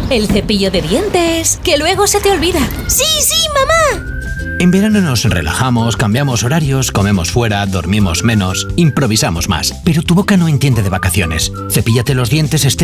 El cepillo de dientes, que luego se te olvida. ¡Sí, sí, mamá! En verano nos relajamos, cambiamos horarios, comemos fuera, dormimos menos, improvisamos más. Pero tu boca no entiende de vacaciones. Cepíllate los dientes